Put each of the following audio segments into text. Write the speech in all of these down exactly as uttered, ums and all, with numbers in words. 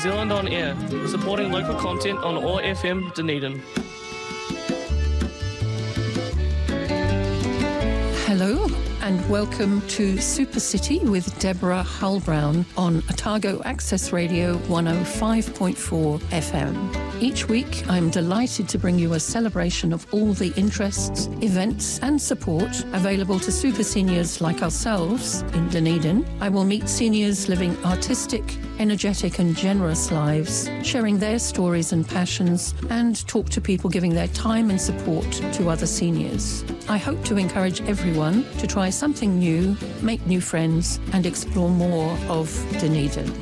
Zealand On Air, supporting local content on O A R F M Dunedin. Hello and welcome to Super City with Deborah Hull-Brown on Otago Access Radio one oh five point four F M. Each week, I'm delighted to bring you a celebration of all the interests, events and support available to super seniors like ourselves in Dunedin. I will meet seniors living artistic, energetic and generous lives, sharing their stories and passions, and talk to people giving their time and support to other seniors. I hope to encourage everyone to try something new, make new friends, and explore more of Dunedin.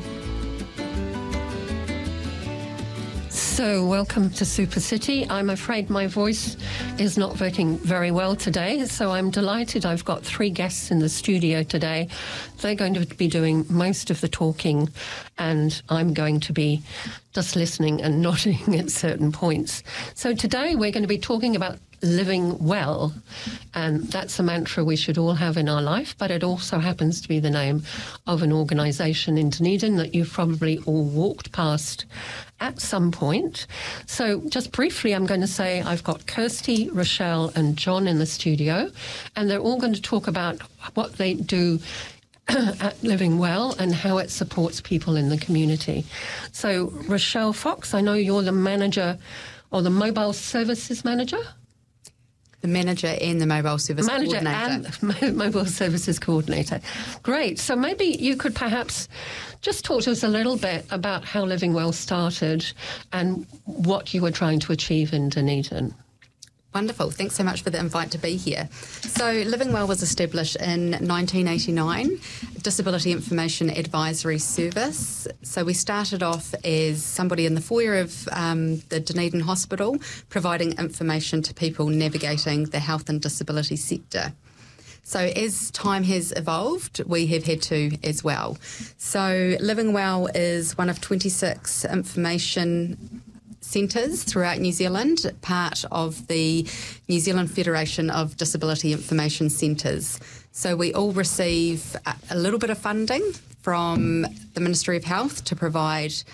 So, welcome to Super City. I'm afraid my voice is not working very well today, so I'm delighted I've got three guests in the studio today. They're going to be doing most of the talking, and I'm going to be just listening and nodding at certain points. So today we're going to be talking about living well, and that's a mantra we should all have in our life, but it also happens to be the name of an organisation in Dunedin that you've probably all walked past at some point. So just briefly, I'm going to say I've got Kirsty, Rochelle and John in the studio, and they're all going to talk about what they do at Living Well and how it supports people in the community. So Rochelle Fox, I know you're the manager or the mobile services manager? The manager and the mobile service manager coordinator. and mobile services coordinator. Great. So maybe you could perhaps just talk to us a little bit about how Living Well started and what you were trying to achieve in Dunedin. Wonderful. Thanks so much for the invite to be here. So Living Well was established in nineteen eighty-nine, Disability Information Advisory Service. So we started off as somebody in the foyer of um, the Dunedin Hospital, providing information to people navigating the health and disability sector. So as time has evolved, we have had to as well. So Living Well is one of twenty-six information centres throughout New Zealand, part of the New Zealand Federation of Disability Information Centres. So we all receive a little bit of funding from the Ministry of Health to provide